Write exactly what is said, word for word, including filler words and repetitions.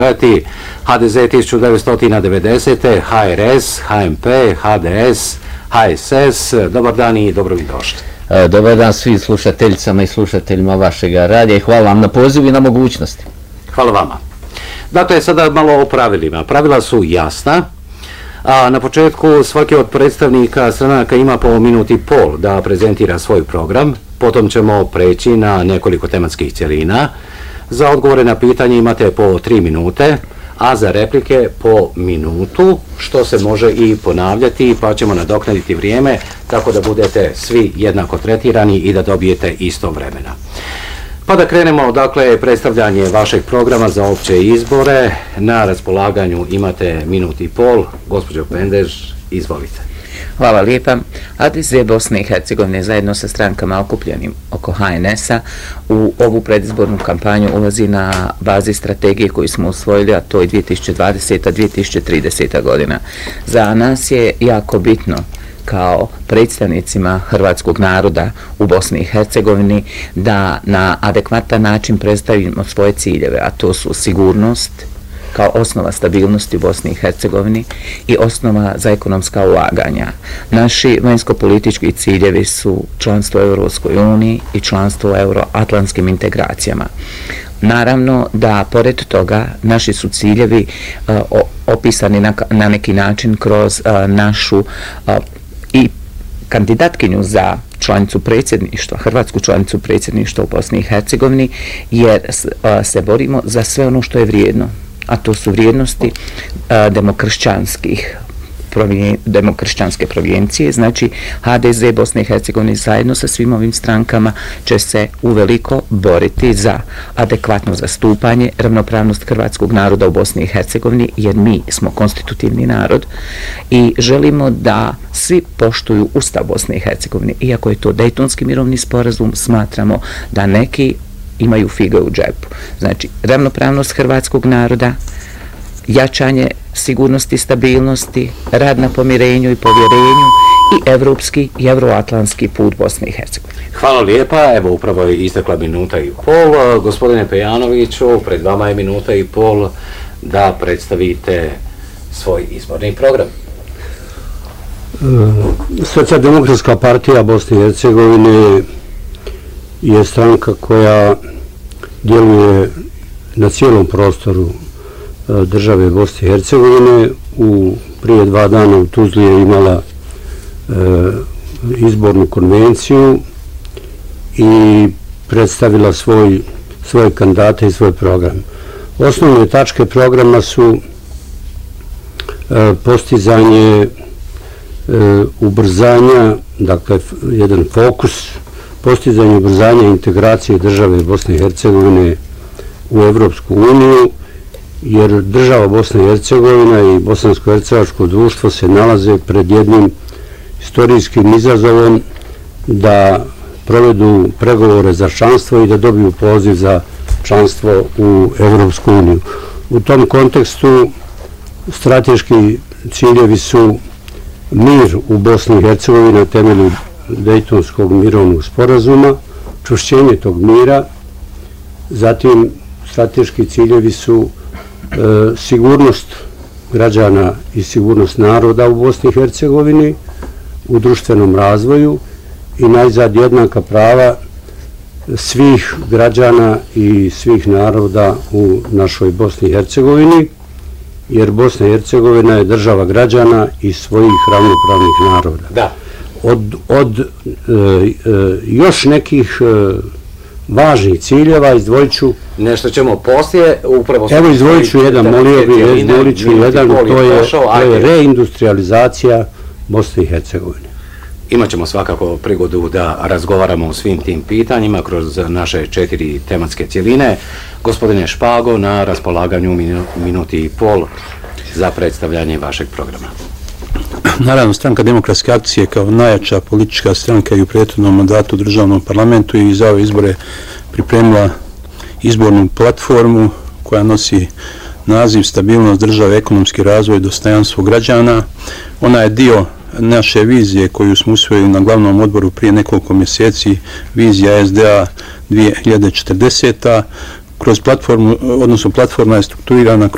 H D Z tisuću devetsto devedesete. H R S, H M P, H D S, H S S. Dobar dan i dobro mi došli. Dobar dan svim slušateljicama i slušateljima vašeg radija i hvala vam na pozivu i na mogućnosti. Hvala vama. Dakle, sada malo o pravilima. Pravila su jasna. A na početku svaki od predstavnika stranaka ima po minuti i pol da prezentira svoj program. Potom ćemo preći na nekoliko tematskih cjelina. Za odgovore na pitanje imate po tri minute, a za replike po minutu, što se može i ponavljati, pa ćemo nadoknaditi vrijeme tako da budete svi jednako tretirani i da dobijete isto vremena. Pa da krenemo, dakle, predstavljanje vašeg programa za opće izbore. Na raspolaganju imate minut i pol. Gospođo Pendež, izvolite. Hvala lijepa. H D Z Bosne i Hercegovine zajedno sa strankama okupljenim oko H N S-a u ovu predizbornu kampanju ulazi na bazi strategije koju smo usvojili, a to je dvije tisuće dvadeseta do dvije tisuće trideseta godina. Za nas je jako bitno kao predstavnicima hrvatskog naroda u Bosni i Hercegovini da na adekvatan način predstavimo svoje ciljeve, a to su sigurnost kao osnova stabilnosti u Bosni i Hercegovini i osnova za ekonomska ulaganja. Naši vanjsko-politički ciljevi su članstvo u Europskoj uniji i članstvo u euroatlantskim integracijama. Naravno da pored toga naši su ciljevi uh, opisani na, na neki način kroz uh, našu uh, i kandidatkinju za članicu predsjedništva, hrvatsku članicu predsjedništva u Bosni i Hercegovini, jer uh, se borimo za sve ono što je vrijedno, a to su vrijednosti uh, demokršćanskih demokršćanske provijencije. Znači H D Z Bosne i Hercegovine zajedno sa svim ovim strankama će se uveliko boriti za adekvatno zastupanje, ravnopravnost hrvatskog naroda u Bosni i Hercegovini, jer mi smo konstitutivni narod i želimo da svi poštuju Ustav Bosne i Hercegovine. Iako je to Dejtonski mirovni sporazum, smatramo da neki imaju fige u džepu. Znači ravnopravnost hrvatskog naroda, jačanje sigurnosti i stabilnosti, rad na pomirenju i povjerenju i evropski i euroatlantski put Bosne i Hercegovine. Hvala lijepa, evo upravo je istekla minuta i pol. Gospodine Pejanoviću, pred vama je minuta i pol da predstavite svoj izborni program. Socijaldemokratska partija Bosne i Hercegovine je stranka koja djeluje na cijelom prostoru države Bosne i Hercegovine. U prije dva dana u Tuzli je imala e, izbornu konvenciju i predstavila svoj, svoje kandidate i svoj program. Osnovne tačke programa su e, postizanje e, ubrzanja, dakle jedan fokus, postizanje ubrzanja integracije države Bosne i Hercegovine u Evropsku uniju, jer država Bosna i Hercegovina i bosansko-hercevačko društvo se nalaze pred jednim istorijskim izazovom da provedu pregovore za članstvo i da dobiju poziv za članstvo u Evropsku uniju. U tom kontekstu strateški ciljevi su mir u Bosni i Hercegovini na temelju Dejtonskog mirovnog sporazuma, čvršćenje tog mira, zatim strateški ciljevi su E, sigurnost građana i sigurnost naroda u Bosni i Hercegovini, u društvenom razvoju i najzad jednaka prava svih građana i svih naroda u našoj Bosni i Hercegovini, jer Bosna i Hercegovina je država građana i svojih ravnopravnih naroda. Da. Od, od e, e, još nekih e, važnih ciljeva izdvojit ću nešto ćemo poslije upravo. Evo izdvojit ću jedan, molio bi, izdvojit ću jedan, to je, to je reindustrializacija Bosne i Hercegovine. Imaćemo svakako prigodu da razgovaramo o svim tim pitanjima kroz naše četiri tematske cjeline. Gospodine Špago, na raspolaganju minu, minuti i pol za predstavljanje vašeg programa. Naravno, Stranka demokratske akcije kao najjača politička stranka i u prethodnom mandatu u državnom parlamentu i za ove izbore pripremila izbornu platformu koja nosi naziv Stabilnost države, ekonomski razvoj, dostojanstvo građana. Ona je dio naše vizije koju smo usvojili na glavnom odboru prije nekoliko mjeseci, vizija S D A dvije hiljade četrdeseta. Kroz platformu, odnosno platforma je strukturirana kroz